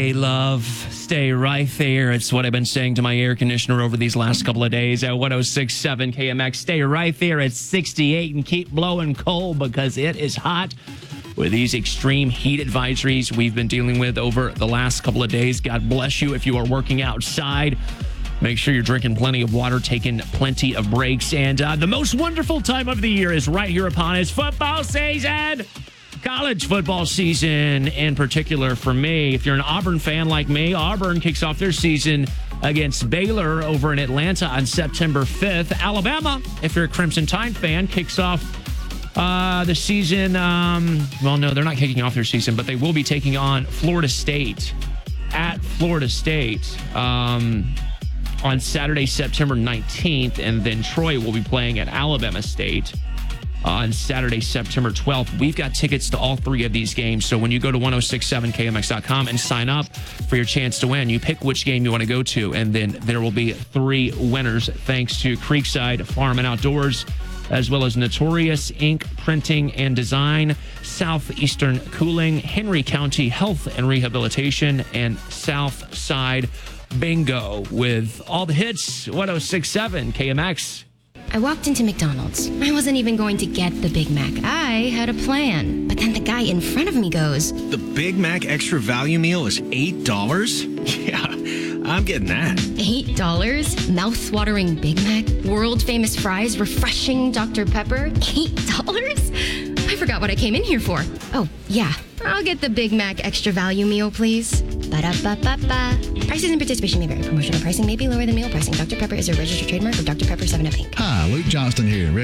stay, love. Stay right there. It's what I've been saying to my air conditioner over these last couple of days at 106.7 KMX. Stay right there at 68 and keep blowing cold because it is hot with these extreme heat advisories we've been dealing with over the last couple of days. God bless you if you are working outside. Make sure you're drinking plenty of water, taking plenty of breaks. And the most wonderful time of the year is right here upon us, football season. College football season in particular for me. If you're an Auburn fan like me, Auburn kicks off their season against Baylor over in Atlanta on September 5th. Alabama, if you're a Crimson Tide fan, kicks off the season. Well, no, they're not kicking off their season, but they will be taking on Florida State at Florida State on Saturday, September 19th. And then Troy will be playing at Alabama State on Saturday, September 12th. We've got tickets to all three of these games. So when you go to 1067kmx.com and sign up for your chance to win, you pick which game you want to go to. And then there will be 3 winners thanks to Creekside Farm and Outdoors, as well as Notorious Ink Printing and Design, Southeastern Cooling, Henry County Health and Rehabilitation, and Southside Bingo with all the hits. 1067 KMX. I walked into McDonald's. I wasn't even going to get the Big Mac. I had a plan. But then the guy in front of me goes, "The Big Mac Extra Value Meal is $8? Yeah, I'm getting that." $8? Mouth-watering Big Mac? World-famous fries? Refreshing Dr. Pepper? $8? I forgot what I came in here for. Oh, yeah. I'll get the Big Mac Extra Value Meal, please. Ba-da-ba-ba-ba. Prices and participation may vary. Promotional pricing may be lower than meal pricing. Dr. Pepper is a registered trademark of Dr. Pepper 7-Up Inc. Hi, Luke Johnston here.